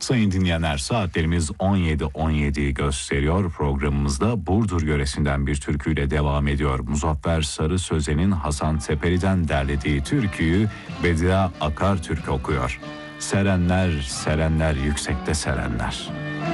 Sayın dinleyenler, saatlerimiz 17.17'yi gösteriyor. Programımızda Burdur yöresinden bir türküyle devam ediyor. Muzaffer Sarı Sözen'in Hasan Tepeli'den derlediği türküyü Bedia Akartürk okuyor. Serenler, serenler, yüksekte serenler.